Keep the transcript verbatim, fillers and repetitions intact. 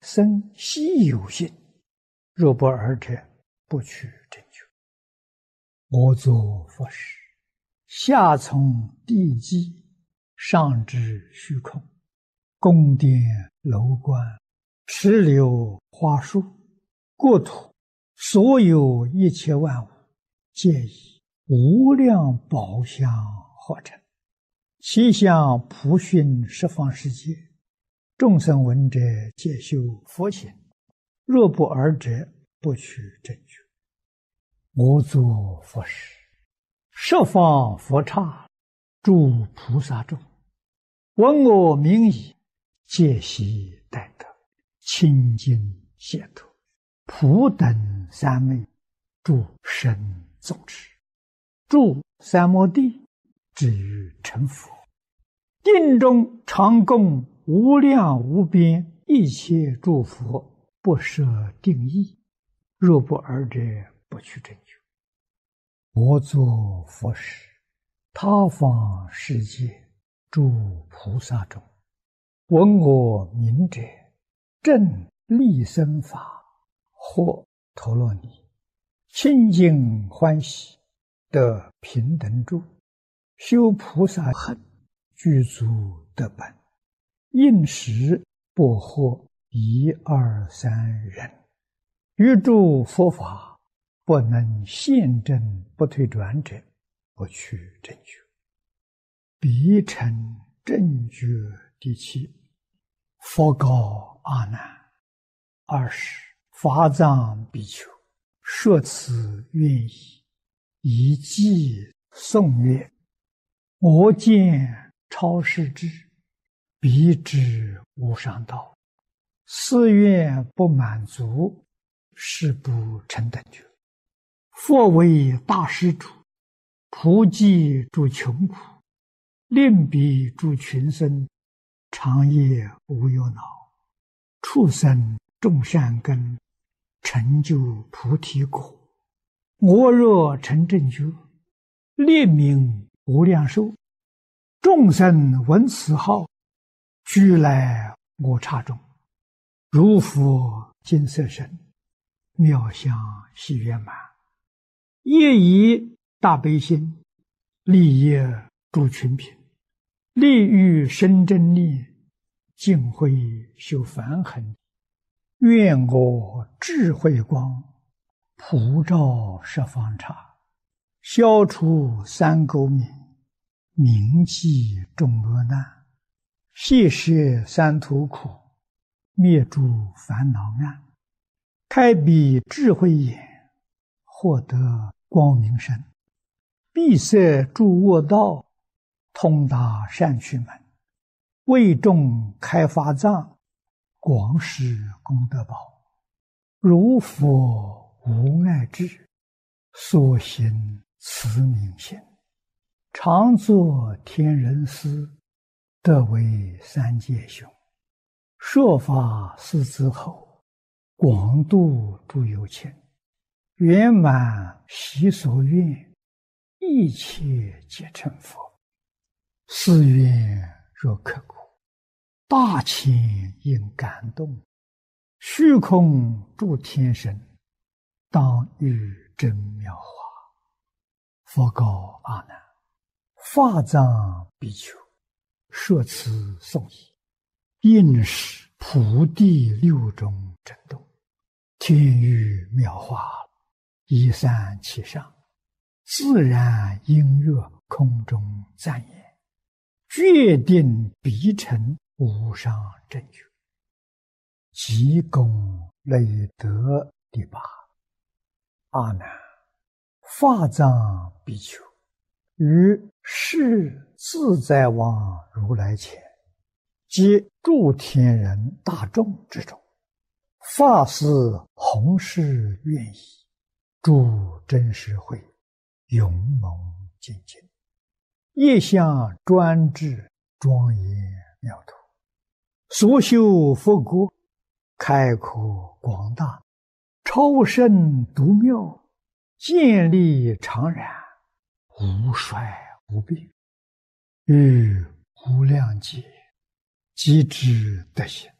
生稀有性，若不尔者，不取正觉。我作佛时，下从地基，上至虚空，宫殿楼观，池流花树，国土，所有一切万物，皆以无量宝相合成。其相普熏十方世界，众生闻者皆修佛行，若不尔者，不取正觉。我作佛时，十方佛刹，诸菩萨众，闻我名已，皆悉待得，清净解脱，普等三昧，诸神众持，住三摩地，至于成佛。定中常供无量无边一切诸佛，不设定义，若不尔者，不取正觉。我作佛时，他方世界诸菩萨中，闻我名者，正利生法，或陀罗尼，清净欢喜，得平等住，修菩萨行，具足得本，应时不获一二三人，于诸佛法不能现证不退转者，不取正觉。彼成正觉第七。佛告阿难：二十法藏比丘，说此愿意，以偈颂曰：我见超世智，彼知无上道，誓愿不满足，誓不成等觉。佛为大施主，普济诸穷苦，令彼诸群生，长夜无忧恼，畜生种善根，成就菩提果。我若成正觉，列名无量寿，众生闻此号，俱来我刹中，如佛金色身，妙相喜圆满，业以大悲心，利益诸群品，利欲生真力，尽慧修梵行。愿我智慧光，普照十方刹，消除三垢冥，铭记众恶难，悉摄三途苦，灭诸烦恼暗，开彼智慧眼，获得光明身，闭塞诸恶道，通达善趣门，为众开法藏，广施功德宝。如佛无碍智，所行慈悯心，常作天人师，得为三界雄。说法四子后，广度诸有情，圆满习所愿，一切皆成佛。誓愿若刻苦，大千应感动，虚空诸天神，当遇真妙法。佛告阿难：法藏比丘，说此颂已，应是普地六种震动，天雨妙法，一散其上，自然音乐空中赞言，决定必成无上正觉。即功累德第八。阿难，法藏比丘，于世自在王如来前，及诸天人大众之中，发誓弘誓愿意，诸真实会，勇猛精进，业相专制，庄严妙土，所修佛国，开阔广大，超胜独妙，建立常然，无衰无病，于无量劫，即知德行，